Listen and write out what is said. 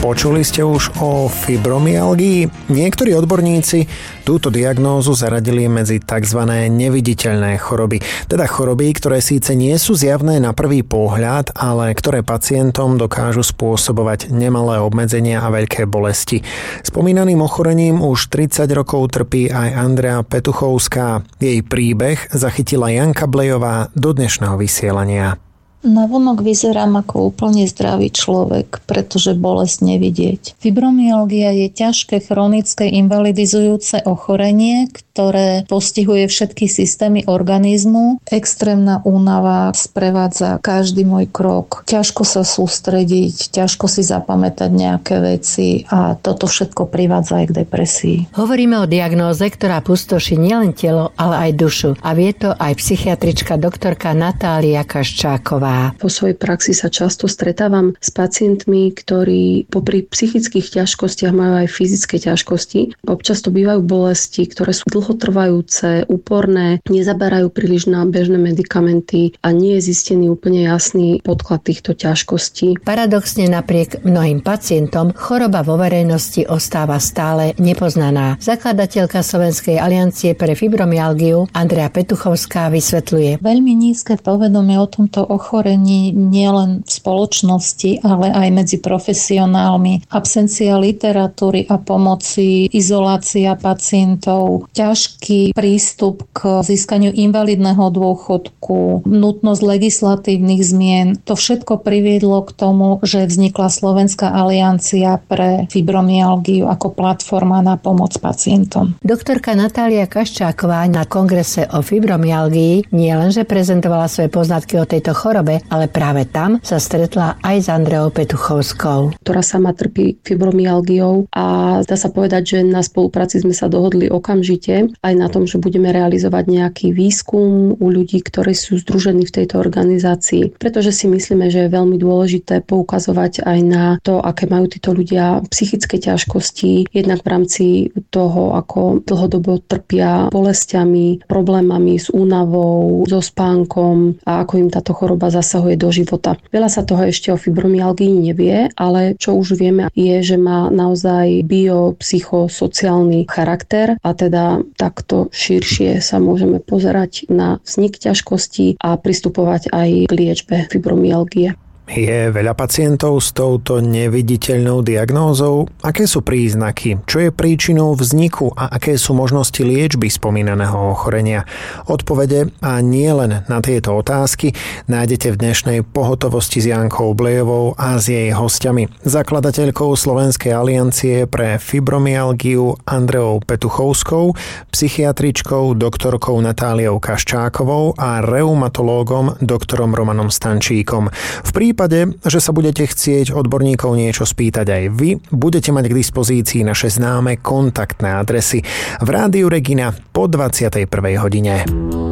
Počuli ste už o fibromyalgii? Niektorí odborníci túto diagnózu zaradili medzi tzv. Neviditeľné choroby. Teda choroby, ktoré síce nie sú zjavné na prvý pohľad, ale ktoré pacientom dokážu spôsobovať nemalé obmedzenia a veľké bolesti. Spomínaným ochorením už 30 rokov trpí aj Andrea Petuchovská. Jej príbeh zachytila Janka Blejová do dnešného vysielania. Navonok vyzerám ako úplne zdravý človek, pretože bolesť nevidieť. Fibromyalgia je ťažké, chronické, invalidizujúce ochorenie, ktoré postihuje všetky systémy organizmu. Extrémna únava sprevádza každý môj krok. Ťažko sa sústrediť, ťažko si zapamätať nejaké veci a toto všetko privádza aj k depresii. Hovoríme o diagnóze, ktorá pustoší nielen telo, ale aj dušu. A vie to aj psychiatrička doktorka Natália Kaščáková. Po svojej praxi sa často stretávam s pacientmi, ktorí popri psychických ťažkostiach majú aj fyzické ťažkosti. Občas to bývajú bolesti, ktoré sú dlhotrvajúce, úporné, nezaberajú príliš na bežné medikamenty a nie je zistený úplne jasný podklad týchto ťažkostí. Paradoxne napriek mnohým pacientom choroba vo verejnosti ostáva stále nepoznaná. Zakladateľka Slovenskej aliancie pre fibromyalgiu Andrea Petuchovská vysvetľuje. Veľmi nízke povedomie o tomto ochorení nielen v spoločnosti, ale aj medzi profesionálmi. Absencia literatúry a pomoci, izolácia pacientov, ťažký prístup k získaniu invalidného dôchodku, nutnosť legislatívnych zmien. To všetko priviedlo k tomu, že vznikla Slovenská aliancia pre fibromyalgiu ako platforma na pomoc pacientom. Doktorka Natália Kaščáková na kongrese o fibromyalgii nielenže prezentovala svoje poznatky o tejto chorobe, ale práve tam sa stretla aj s Andreou Petuchovskou, ktorá sama trpí fibromyalgiou a dá sa povedať, že na spolupráci sme sa dohodli okamžite aj na tom, že budeme realizovať nejaký výskum u ľudí, ktorí sú združení v tejto organizácii, pretože si myslíme, že je veľmi dôležité poukazovať aj na to, aké majú títo ľudia psychické ťažkosti, jednak v rámci toho, ako dlhodobo trpia bolestiami, problémami s únavou, so spánkom a ako im táto choroba zasahuje do života. Veľa sa toho ešte o fibromyalgii nevie, ale čo už vieme je, že má naozaj biopsychosociálny charakter a teda takto širšie sa môžeme pozerať na vznik ťažkostí a pristupovať aj k liečbe fibromyalgie. Je veľa pacientov s touto neviditeľnou diagnózou? Aké sú príznaky? Čo je príčinou vzniku a aké sú možnosti liečby spomínaného ochorenia? Odpovede a nie len na tieto otázky nájdete v dnešnej pohotovosti s Jankou Blejovou a s jej hostiami. Zakladateľkou Slovenskej aliancie pre fibromyalgiu Andreou Petuchovskou, psychiatričkou doktorkou Natáliou Kaščákovou a reumatológom doktorom Romanom Stančíkom. V prípade, že sa budete chcieť odborníkov niečo spýtať aj vy, budete mať k dispozícii naše známe kontaktné adresy v Rádiu Regina po 21. hodine.